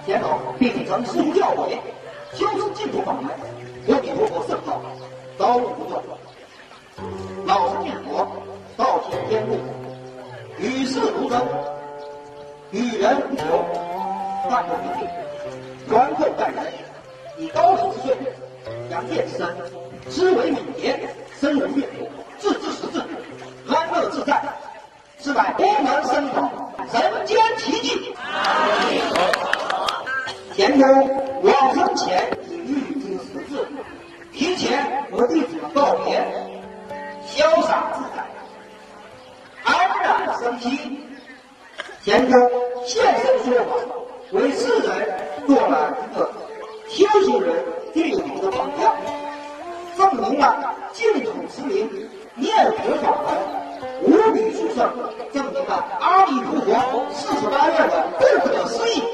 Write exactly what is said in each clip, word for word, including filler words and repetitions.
先后秉承师徒教诲，修持净土法门，阿弥陀佛圣号，早无不断。老生念佛，道行天路，与世无争，与人无求，淡泊名利，宽厚待人，以高手之岁，扬见之身，思维敏捷，深入阅读，置之实质，安乐自在，是乃佛门僧道人间奇迹。前头往生前已预知时至，提前和弟子们告别，潇洒自在，安然生息。前头现身说法，为世人做了一个修行人最好的榜样，证明了净土之名念佛法门无比殊胜，证明了阿弥陀佛四十八愿的不可思议。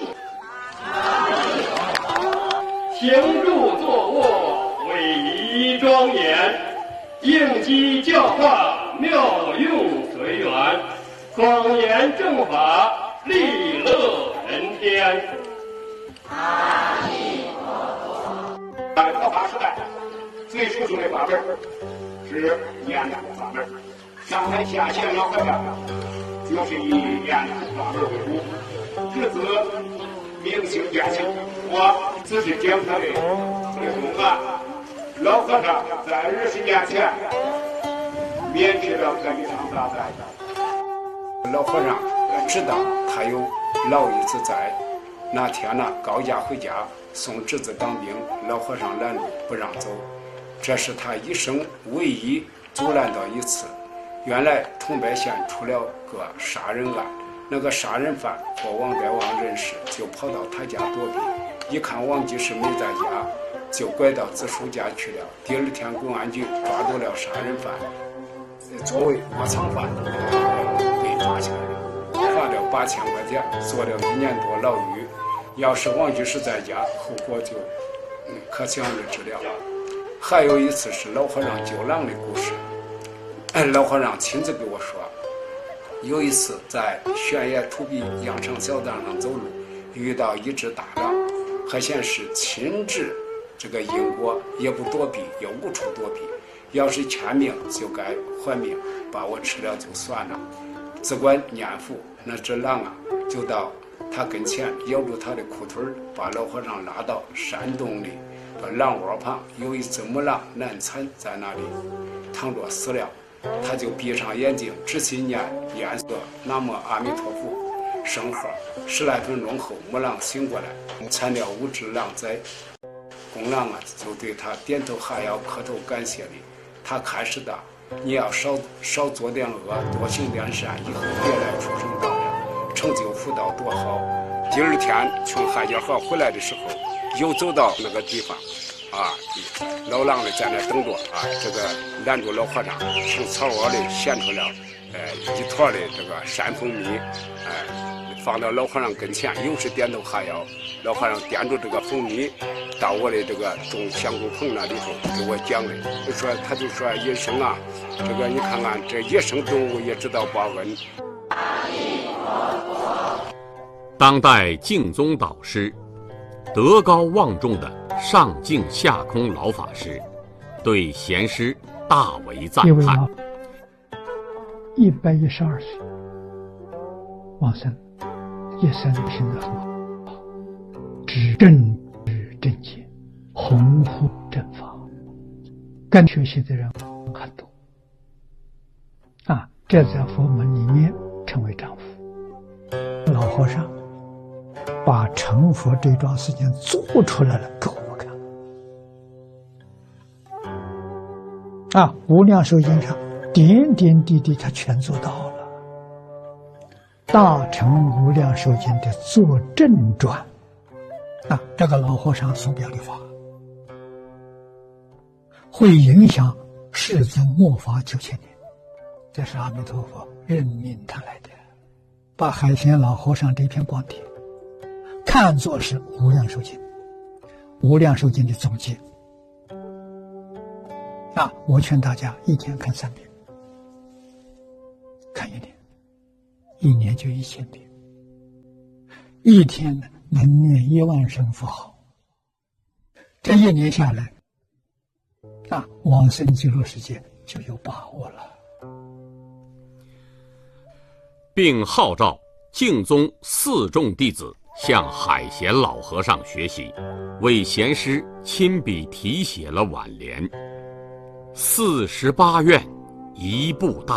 行住坐卧，威仪庄严，应机教化，妙用随缘，广言正法，利乐人天。 阿弥陀佛。 在佛法时代，最殊胜的法门是念佛法门。上海下线老和尚就是以念佛法门为主，至此明星见性。我只是讲他的内容啊。老和尚在二十年前免去了这一场大灾。老和尚知道他有老一子在，那天呢高家回家送侄子当兵，老和尚拦路不让走，这是他一生唯一阻拦到一次。原来桐柏县出了个杀人案，那个杀人犯和王百旺认识，就跑到他家躲避，一看王居士没在家，就拐到子叔家去了。第二天公安局抓住了杀人犯，作为窝藏犯被抓起来了，罚了八千块钱，坐了一年多牢狱。要是王居士在家，后果就可想而知了。还有一次是老和尚救狼的故事，老和尚亲自给我说，有一次在悬崖土壁羊肠小道上走路，遇到一只大狼，还显示亲治这个因果，也不躲避，也无处躲避。要是欠命就该还命，把我吃了就算了。只管念佛，那只狼啊，就到他跟前咬住他的裤腿，把老和尚拉到山洞里。狼窝旁有一只母狼难产在那里躺着死了，他就闭上眼睛，仔细念念诵南无阿弥陀佛圣号。十来分钟后，母狼醒过来，产了五只狼崽。公狼啊，就对他点头哈腰，磕头感谢礼。他开始的，你要少少做点恶，多行点善，以后别来畜生道了，成就福道多好。第二天从海家河回来的时候，又走到那个地方，啊，老狼呢在那等着啊，这个拦住老和尚，从草窝里衔出了，呃，一坨的这个山蜂蜜，哎、呃，放到老和尚跟前，又是点头哈腰。老和尚掂住这个蜂蜜，到我的这个种香菇棚那里头给我讲的，就说他就说野生啊，这个你看看这野生动物也知道报恩。 当代净宗导师。德高望重的上净下空老法师对贤师大为赞叹。 一百一十二岁往生，一生行得很好，知正知正见，弘护正法，跟学习的人很多啊，这在佛门里面称为丈夫。老和尚把成佛这桩事情做出来了给我们看啊！无量寿经上点点滴滴他全做到了。大乘无量寿经的作证传啊，这个老和尚所表的法会影响世尊末法九千年，这是阿弥陀佛任命他来的，把海贤老和尚这篇光碟看作是无量寿经，无量寿经的总结啊！我劝大家一天看三遍，看一年，一年就一千遍，一天呢能念一万声佛号，这一年下来，啊，往生极乐世界就有把握了。 并号召净宗四众弟子向海贤老和尚学习，为贤师亲笔题写了挽联：四十八愿一步大。